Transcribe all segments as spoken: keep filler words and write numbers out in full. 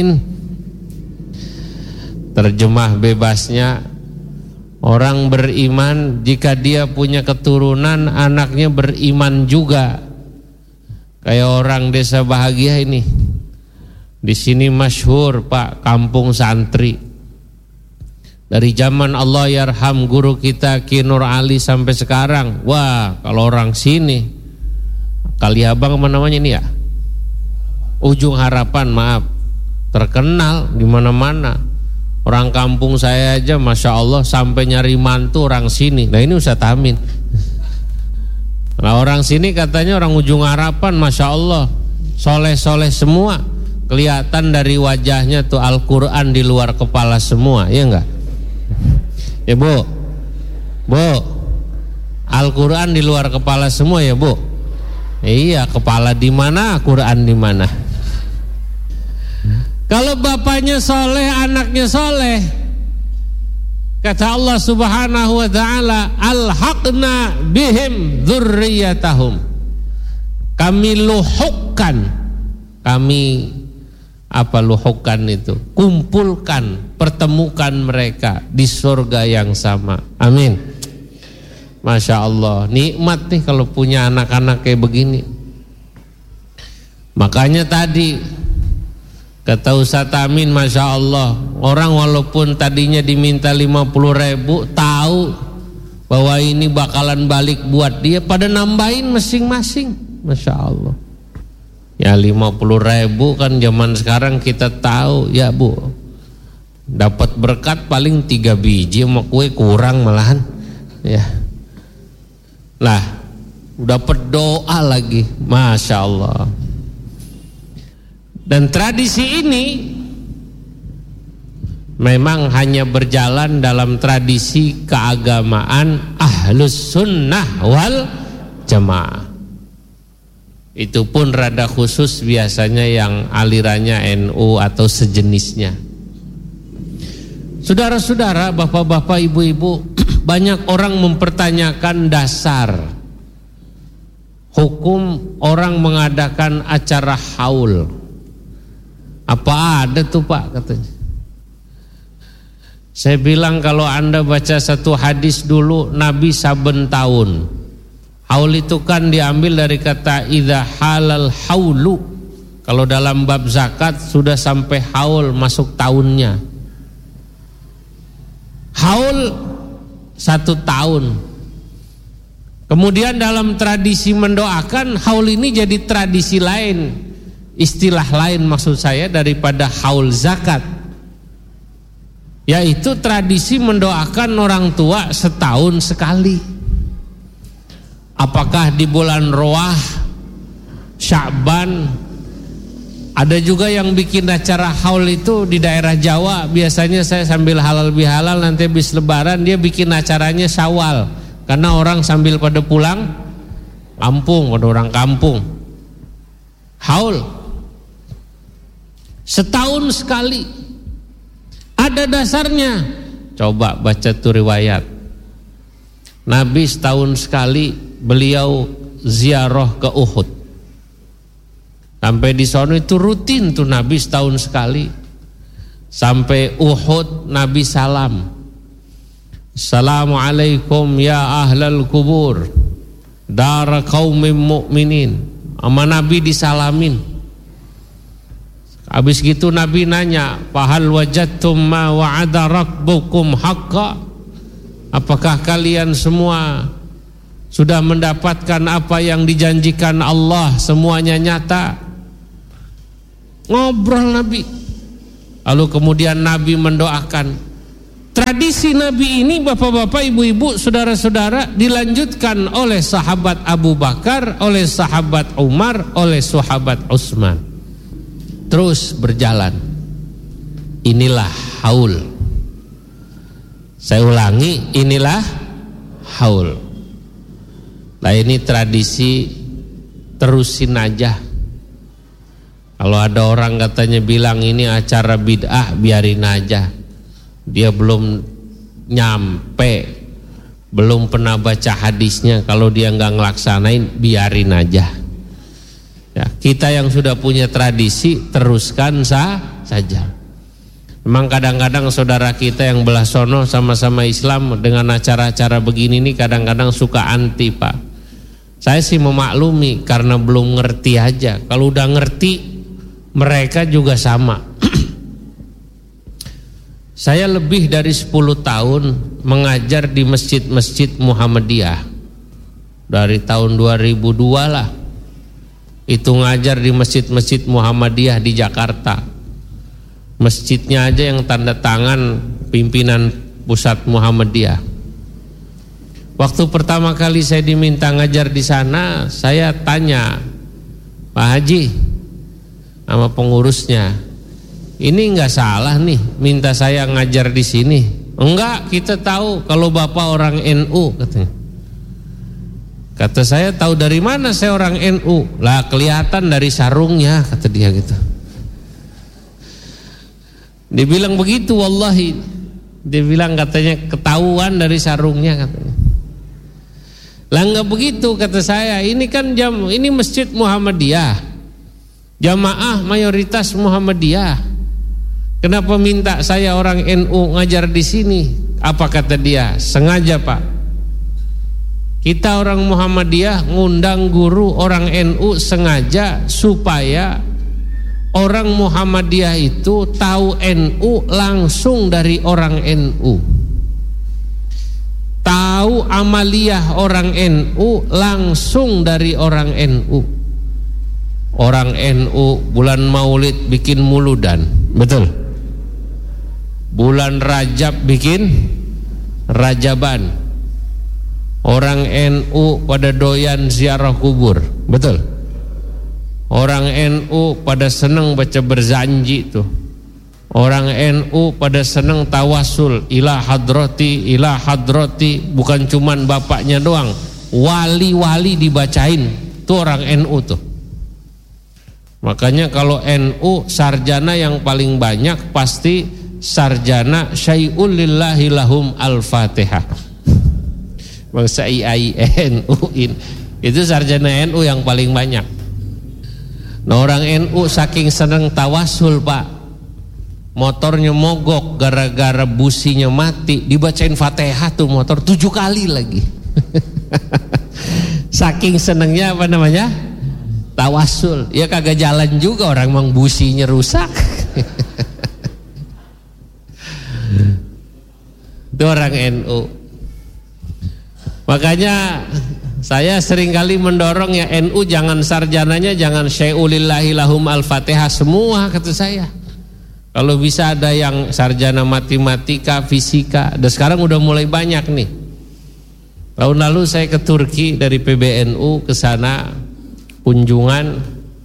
Terjemah bebasnya, orang beriman jika dia punya keturunan anaknya beriman juga. Kayak orang Desa Bahagia ini. Di sini masyhur Pak, kampung santri. Dari zaman Allah yarham guru kita Ki Nur Ali sampai sekarang. Wah, kalau orang sini Kali Abang apa namanya ini ya? Ujung Harapan, maaf. Terkenal di mana-mana. Orang kampung saya aja Masya Allah sampai nyari mantu orang sini. Nah ini Ustaz Amin. Nah orang sini katanya orang Ujung Harapan Masya Allah soleh-soleh semua. Kelihatan dari wajahnya tuh Al-Quran di luar kepala semua. Iya enggak? Ya Bu, Bu, Al-Quran di luar kepala semua ya Bu. Iya, kepala di mana, Quran di mana. Kalau bapaknya soleh, anaknya soleh, kata Allah Subhanahu wa ta'ala, alhaqna bihim dzurriyyatahum. Kami luhukkan, kami apa luhukkan itu? Kumpulkan, pertemukan mereka di surga yang sama. Amin. Masya Allah, nikmat nih kalau punya anak-anak kayak begini. Makanya tadi kata Ustaz Amin, Masya Allah, orang walaupun tadinya diminta lima puluh ribu, tahu bahwa ini bakalan balik buat dia, pada nambahin masing-masing. Masya Allah. Ya lima puluh ribu kan zaman sekarang kita tahu ya Bu, dapat berkat paling tiga biji sama kue kurang malahan. Ya. Lah, dapat doa lagi, Masya Allah. Dan tradisi ini memang hanya berjalan dalam tradisi keagamaan Ahlus Sunnah wal Jamaah. Itu pun rada khusus biasanya yang alirannya N U atau sejenisnya. Saudara-saudara, bapak-bapak, ibu-ibu, banyak orang mempertanyakan dasar hukum orang mengadakan acara haul. Apa ada tuh Pak katanya. Saya bilang kalau Anda baca satu hadis dulu, Nabi saben tahun. Haul itu kan diambil dari kata idza halal haulu. Kalau dalam bab zakat sudah sampai haul masuk tahunnya. Haul satu tahun. Kemudian dalam tradisi mendoakan, haul ini jadi tradisi lain, istilah lain maksud saya daripada haul zakat, yaitu tradisi mendoakan orang tua setahun sekali. Apakah di bulan Roah, Sya'ban? Ada juga yang bikin acara haul itu di daerah Jawa. Biasanya saya sambil halal bihalal, nanti habis lebaran dia bikin acaranya Syawal, karena orang sambil pada pulang kampung, pada orang kampung. Haul setahun sekali. Ada dasarnya. Coba baca tuh riwayat. Nabi setahun sekali beliau ziarah ke Uhud. Sampai di sana itu rutin tuh Nabi setahun sekali. Sampai Uhud Nabi salam. Assalamualaikum ya ahlal kubur dara qaumin mu'minin. Sama Nabi disalamin. Habis gitu Nabi nanya, fahal wajadtum ma wa'ada rabbukum haqqa? Apakah kalian semua sudah mendapatkan apa yang dijanjikan Allah semuanya nyata? Ngobrol Nabi. Lalu kemudian Nabi mendoakan. Tradisi Nabi ini bapak-bapak, ibu-ibu, saudara-saudara dilanjutkan oleh sahabat Abu Bakar, oleh sahabat Umar, oleh sahabat Utsman. Terus berjalan. Inilah haul. Saya ulangi, inilah haul. Nah ini tradisi terusin aja. Kalau ada orang katanya bilang ini acara bid'ah, biarin aja. Dia belum nyampe, belum pernah baca hadisnya. Kalau dia nggak ngelaksanain, biarin aja. Ya, kita yang sudah punya tradisi teruskan sah saja. Memang kadang-kadang saudara kita yang belah sono sama-sama Islam dengan acara-acara begini nih kadang-kadang suka anti, Pak. Saya sih memaklumi karena belum ngerti aja. Kalau udah ngerti mereka juga sama. Saya lebih dari sepuluh tahun mengajar di masjid-masjid Muhammadiyah. Dari tahun dua ribu dua lah. Itu ngajar di masjid-masjid Muhammadiyah di Jakarta. Masjidnya aja yang tanda tangan pimpinan pusat Muhammadiyah. Waktu pertama kali saya diminta ngajar di sana, saya tanya Pak Haji sama pengurusnya, ini nggak salah nih minta saya ngajar di sini? Enggak, kita tahu kalau Bapak orang N U, katanya. Kata saya, tahu dari mana saya orang N U? Lah kelihatan dari sarungnya, kata dia gitu. Dia bilang begitu, wallahi. Dia bilang katanya ketahuan dari sarungnya, katanya. Lah enggak begitu, kata saya. Ini kan jam, ini masjid Muhammadiyah. Jamaah mayoritas Muhammadiyah. Kenapa minta saya orang N U ngajar di sini? Apa kata dia? Sengaja, Pak. Kita orang Muhammadiyah ngundang guru orang N U sengaja supaya orang Muhammadiyah itu tahu N U langsung dari orang N U. Tahu amaliyah orang N U langsung dari orang N U. Orang N U bulan Maulid bikin muludan, betul? Bulan Rajab bikin Rajaban. Orang N U pada doyan ziarah kubur, betul? Orang N U pada senang baca berzanji tuh. Orang N U pada senang tawasul ila hadrati, ila hadrati. Bukan cuman bapaknya doang, wali-wali dibacain. Tuh orang N U tuh. Makanya kalau N U sarjana yang paling banyak pasti sarjana syai'ul lillahi lahum al-fatihah. Bangsa I A I N U in. Itu sarjana N U yang paling banyak. Nah orang N U saking seneng tawasul, Pak, motornya mogok gara-gara businya mati, dibacain Fatihah tuh motor tujuh kali lagi. Saking senengnya apa namanya? Tawasul. Ya kagak jalan juga orang, emang businya rusak. Itu orang N U. Makanya saya seringkali mendorong ya N U jangan sarjananya jangan syai'ulillahi lahum al-fatihah semua, kata saya. Kalau bisa ada yang sarjana matematika, fisika, dan sekarang udah mulai banyak nih. Tahun lalu saya ke Turki dari P B N U ke sana kunjungan,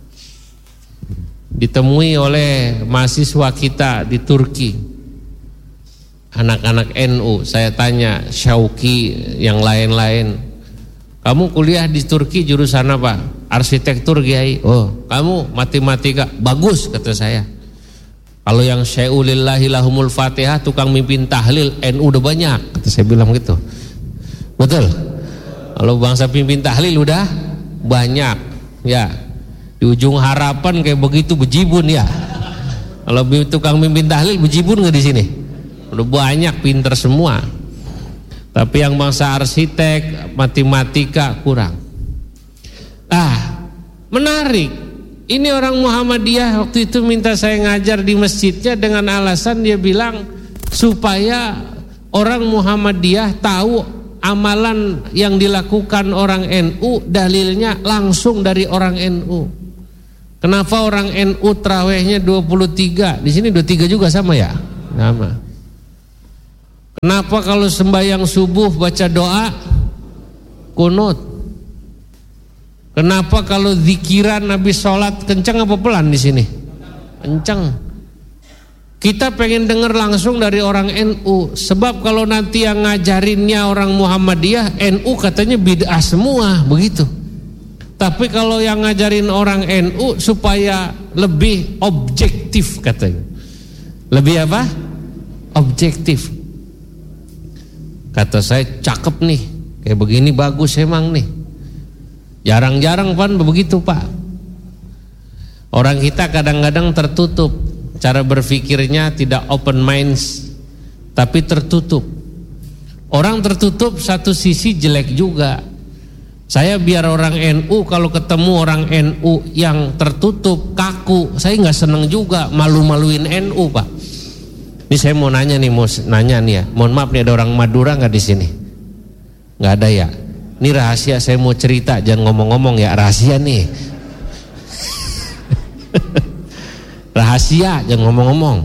ditemui oleh mahasiswa kita di Turki. Anak-anak N U, saya tanya Syauki yang lain-lain, kamu kuliah di Turki jurusan apa? Arsitektur, Kiai. Oh, kamu matematika. Bagus, kata saya. Kalau yang syai'ulillahi lahumul fatihah, tukang mimpin tahlil N U udah banyak, kata saya bilang gitu. Betul. Kalau bangsa pimpin tahlil udah banyak, ya. Di ujung harapan kayak begitu bejibun ya. Kalau tukang mimpin tahlil bejibun nggak di sini? Udah banyak, pinter semua. Tapi yang bangsa arsitek, matematika kurang. Ah, menarik. Ini orang Muhammadiyah waktu itu minta saya ngajar di masjidnya dengan alasan dia bilang supaya orang Muhammadiyah tahu amalan yang dilakukan orang N U dalilnya langsung dari orang N U. Kenapa orang N U tarawihnya dua puluh tiga? Di sini dua puluh tiga juga sama ya? Sama. Kenapa kalau sembahyang subuh baca doa kunut? Kenapa kalau zikiran habis sholat kencang apa pelan di sini? Kencang. Kita pengen dengar langsung dari orang N U. Sebab kalau nanti yang ngajarinnya orang Muhammadiyah, N U katanya bid'ah semua, begitu. Tapi kalau yang ngajarin orang N U supaya lebih objektif katanya. Lebih apa? Objektif. Kata saya, cakep nih, kayak begini bagus emang nih. Jarang-jarang Pan begitu, Pak. Orang kita kadang-kadang tertutup. cara berpikirnya tidak open minds, tapi tertutup. Orang tertutup satu sisi jelek juga. Saya biar orang N U, kalau ketemu orang N U yang tertutup, kaku, saya nggak seneng juga, malu-maluin N U, Pak. Ini saya mau nanya nih, mau nanya nih ya. Mohon maaf nih, ada orang Madura nggak di sini? Nggak ada ya? Ini rahasia, saya mau cerita, jangan ngomong-ngomong ya, rahasia nih. Rahasia, jangan ngomong-ngomong.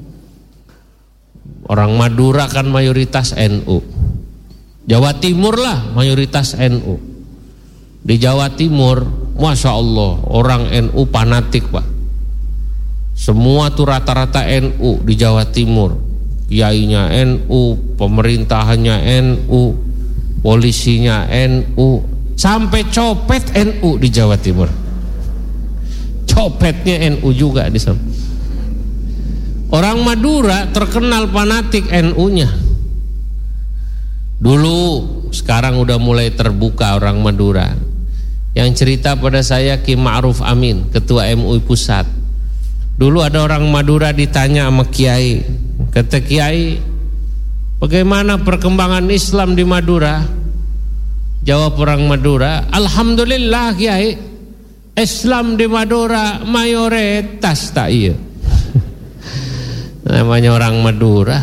Orang Madura kan mayoritas N U. Jawa Timur lah mayoritas N U. Di Jawa Timur, Masya Allah, orang N U fanatik, Pak. Semua tuh rata-rata N U di Jawa Timur. Kiainya N U, pemerintahannya N U, polisinya N U, sampai copet N U di Jawa Timur. Copetnya N U juga di sana. Orang Madura terkenal fanatik N U-nya. Dulu, sekarang udah mulai terbuka orang Madura. Yang cerita pada saya Ki Ma'ruf Amin, Ketua M U I Pusat. Dulu ada orang Madura ditanya sama Kiai, kata Kiai, bagaimana perkembangan Islam di Madura? Jawab orang Madura, alhamdulillah Kiai, Islam di Madura mayoritas tak iya. Namanya orang Madura.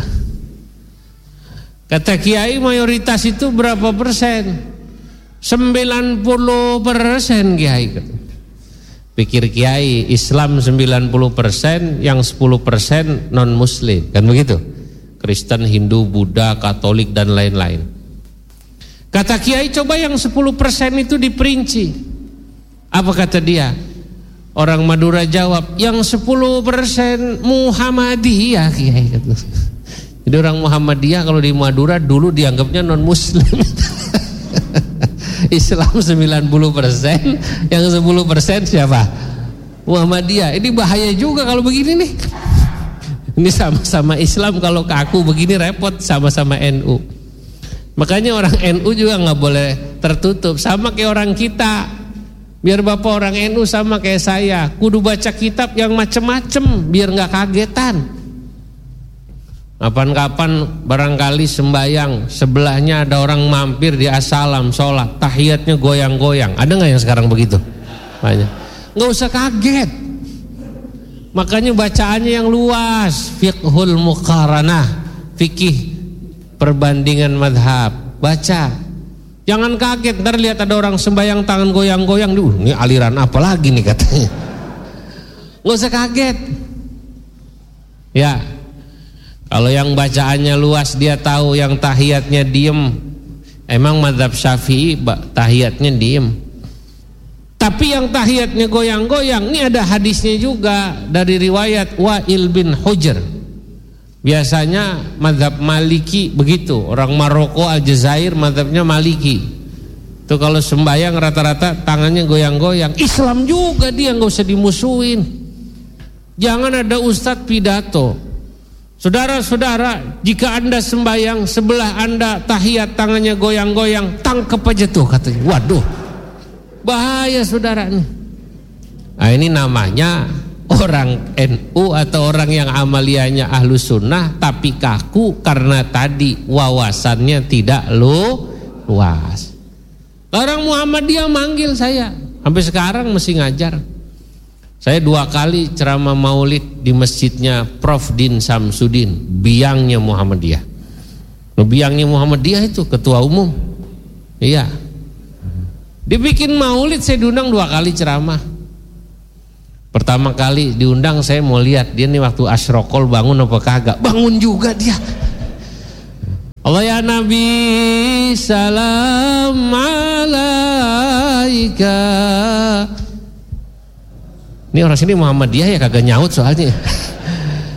Kata Kiai, mayoritas itu berapa persen? sembilan puluh persen Kiai. Pikir Kiai, Islam sembilan puluh persen, yang sepuluh persen non muslim, kan begitu? Kristen, Hindu, Buddha, Katolik dan lain-lain. Kata Kiai, coba yang sepuluh persen itu diperinci. Apa kata dia? Orang Madura jawab, yang sepuluh persen Muhammadiyah Kiai. Jadi orang Muhammadiyah kalau di Madura dulu dianggapnya non muslim. Islam sembilan puluh persen, yang sepuluh persen siapa? Muhammadiyah. Ini bahaya juga kalau begini nih. Ini sama-sama Islam, kalau kaku begini repot, sama-sama N U. Makanya orang N U juga nggak boleh tertutup, sama kayak orang kita. Biar bapak orang N U sama kayak saya, kudu baca kitab yang macem-macem biar nggak kagetan. Kapan-kapan barangkali sembayang, sebelahnya ada orang mampir di assalam sholat, tahiyatnya goyang-goyang. Ada nggak yang sekarang begitu? Banyak. Nggak usah kaget. Makanya bacaannya yang luas, fiqhul muqaranah, fikih perbandingan madhab. Baca, jangan kaget ntar lihat ada orang sembayang tangan goyang-goyang. Duh, ini aliran apa lagi nih katanya. Nggak usah kaget. Ya, kalau yang bacaannya luas dia tahu yang tahiyatnya diem. Emang mazhab Syafi'i tahiyatnya diem. Tapi yang tahiyatnya goyang-goyang, ini ada hadisnya juga dari riwayat Wa'il bin Hujr. Biasanya mazhab Maliki begitu. Orang Maroko, Aljazair mazhabnya Maliki. Itu kalau sembahyang rata-rata tangannya goyang-goyang. Islam juga dia, nggak usah dimusuhin. Jangan ada ustadz pidato. Saudara-saudara, jika anda sembahyang sebelah anda tahiyat tangannya goyang-goyang, tangkep aja tuh katanya. Waduh, bahaya saudara nih. Nah, ini namanya orang N U atau orang yang amaliyahnya ahlu sunnah tapi kaku karena tadi wawasannya tidak lu luas. Orang Muhammadiyah manggil saya, sampai sekarang mesti ngajar. Saya dua kali ceramah maulid di masjidnya Prof Din Samsudin, biangnya Muhammadiyah. Biangnya Muhammadiyah itu ketua umum. Iya. Dibikin maulid, saya diundang dua kali ceramah. Pertama kali diundang saya mau lihat dia nih waktu asyrokol bangun apa kagak. Bangun juga dia. Allah ya Nabi salam alaika. Ini orang sini Muhammadiyah ya kagak nyaut soalnya.